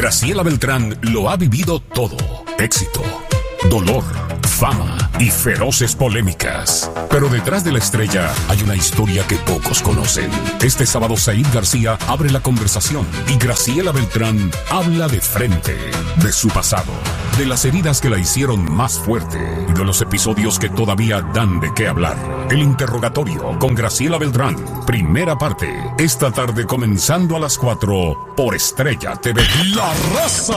Graciela Beltrán lo ha vivido todo. Éxito, dolor, fama y feroces polémicas. Pero detrás de la estrella hay una historia que pocos conocen. Este sábado Said García abre la conversación y Graciela Beltrán habla de frente, de su pasado, de las heridas que la hicieron más fuerte y de los episodios que todavía dan de qué hablar. El interrogatorio con Graciela Beltrán, primera parte, esta tarde comenzando a las 4 por Estrella TV. La Raza.